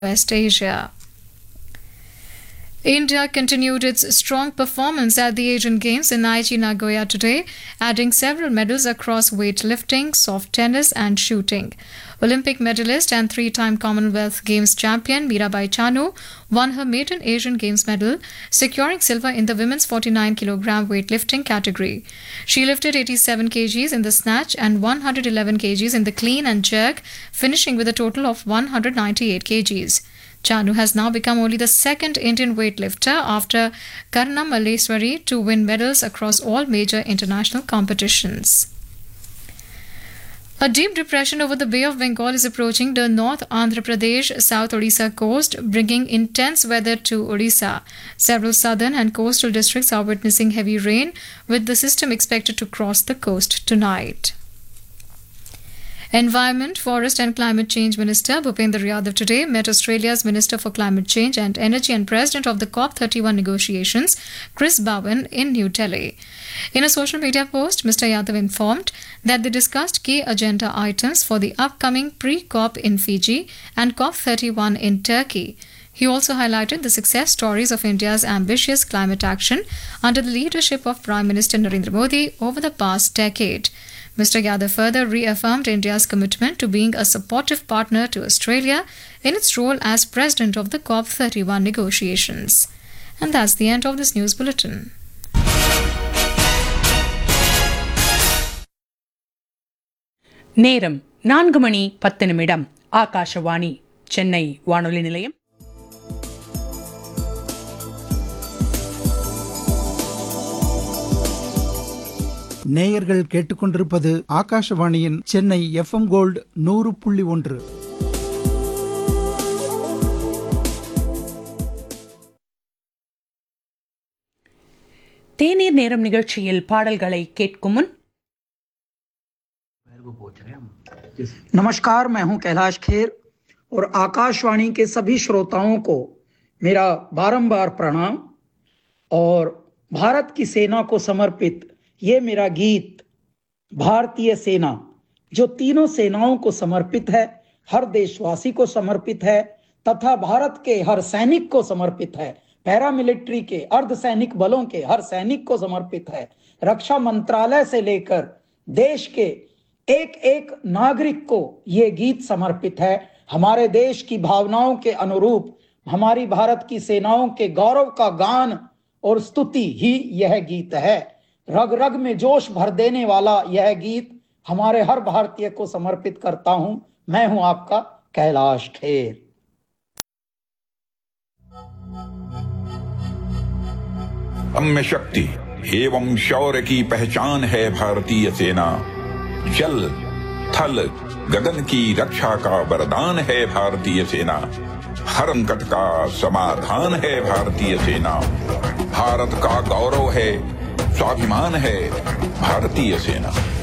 West Asia. India continued its strong performance at the Asian Games in Aichi, Nagoya today, adding several medals across weightlifting, soft tennis and shooting. Olympic medalist and three-time Commonwealth Games champion Mirabai Chanu won her maiden Asian Games medal, securing silver in the women's 49-kilogram weightlifting category. She lifted 87 kgs in the snatch and 111 kgs in the clean and jerk, finishing with a total of 198 kgs. Chanu has now become only the second Indian weightlifter after Karna Malleswari to win medals across all major international competitions. A deep depression over the Bay of Bengal is approaching the North Andhra Pradesh, South Odisha coast, bringing intense weather to Odisha. Several southern and coastal districts are witnessing heavy rain, with the system expected to cross the coast tonight. Environment, Forest and Climate Change Minister Bhupendra Yadav today met Australia's Minister for Climate Change and Energy and President of the COP31 negotiations, Chris Bowen, in New Delhi. In a social media post, Mr. Yadav informed that they discussed key agenda items for the upcoming pre-COP in Fiji and COP31 in Turkey. He also highlighted the success stories of India's ambitious climate action under the leadership of Prime Minister Narendra Modi over the past decade. Mr. Yadav further reaffirmed India's commitment to being a supportive partner to Australia in its role as president of the COP31 negotiations. And that's the end of this news bulletin. நேரம் 4:10 ஆகாஷவாணி சென்னை வானொலி நிலையம். நேயர்கள் கேட்டுக்கொண்டிருப்பது ஆகாஷவாணியின் Chennai FM gold 100.1. தேநீர் நேரம் நிகழ்ச்சியில் பாடல்களை கேட்கும் முன் नमस्कार, मैं हूं कैलाश खेर और आकाशवाणी के सभी श्रोताओं को मेरा बारंबार प्रणाम। और भारत की सेना को समर्पित ये मेरा गीत भारतीय सेना, जो तीनों सेनाओं को समर्पित है, हर देशवासी को समर्पित है तथा भारत के हर सैनिक को समर्पित है, पैरामिलिट्री के अर्धसैनिक बलों के हर सैनिक को समर्पित है, रक्षा मंत्रालय से लेकर देश के एक एक नागरिक को ये गीत समर्पित है। हमारे देश की भावनाओं के अनुरूप हमारी भारत की सेनाओं के गौरव का गान और स्तुति ही यह गीत है। रग रग में जोश भर देने वाला यह गीत हमारे हर भारतीय को समर्पित करता हूं। मैं हूं आपका कैलाश खेर। अम्य शक्ति एवं शौर्य की पहचान है भारतीय सेना। जल थल गगन की रक्षा का वरदान है भारतीय सेना। हर संकट का समाधान है भारतीय सेना। भारत का गौरव है, स्वाभिमान है भारतीय सेना।